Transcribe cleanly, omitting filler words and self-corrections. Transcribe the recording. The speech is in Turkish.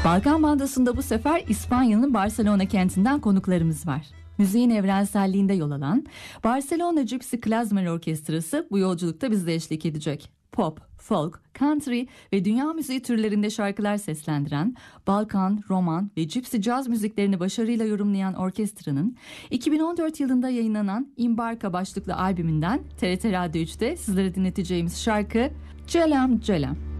Balkan Bandası'nda bu sefer İspanya'nın Barcelona kentinden konuklarımız var. Müziğin evrenselliğinde yol alan Barcelona Gypsy Klezmer Orkestrası bu yolculukta bize eşlik edecek. Pop, folk, country ve dünya müziği türlerinde şarkılar seslendiren, Balkan, Roman ve Gypsy caz müziklerini başarıyla yorumlayan orkestranın 2014 yılında yayınlanan Imbarka başlıklı albümünden TRT Radyo 3'te sizlere dinleteceğimiz şarkı Celam Celam.